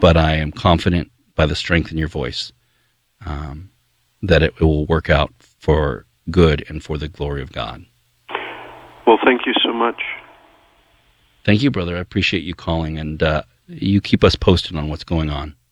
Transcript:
but I am confident by the strength in your voice that it will work out for good and for the glory of God. Well, thank you so much. Thank you, brother. I appreciate you calling, and you keep us posted on what's going on.